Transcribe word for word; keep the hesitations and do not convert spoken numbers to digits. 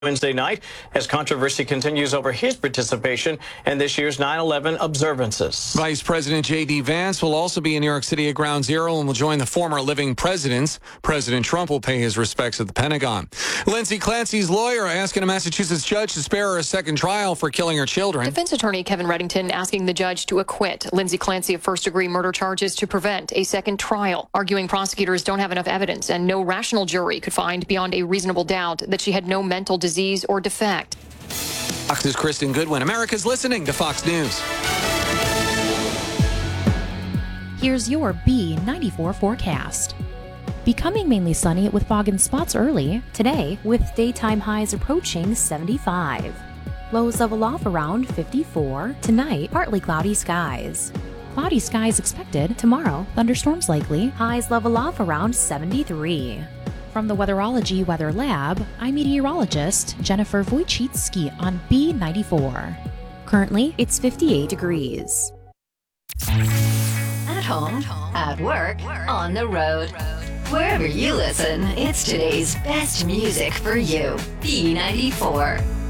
Wednesday night as controversy continues over his participation in this year's nine eleven observances. Vice President J D. Vance will also be in New York City at Ground Zero and will join the former living presidents. President Trump will pay his respects at the Pentagon. Lindsay Clancy's lawyer asking a Massachusetts judge to spare her a second trial for killing her children. Defense attorney Kevin Reddington asking the judge to acquit Lindsay Clancy of first-degree murder charges to prevent a second trial, arguing prosecutors don't have enough evidence and no rational jury could find beyond a reasonable doubt that she had no mental disease disease or defect. Fox's Kristen Goodwin. America's listening to Fox News. Here's your B ninety-four forecast. Becoming mainly sunny with fog and spots early today, with daytime highs approaching seventy-five. Lows level off around fifty-four. Tonight, partly cloudy skies. Cloudy skies expected tomorrow. Thunderstorms likely. Highs level off around seventy-three. From the Weatherology Weather Lab, I'm meteorologist Jennifer Wojcicki on B ninety-four. Currently, it's fifty-eight degrees. At home, at work, on the road. Wherever you listen, it's today's best music for you. B ninety-four.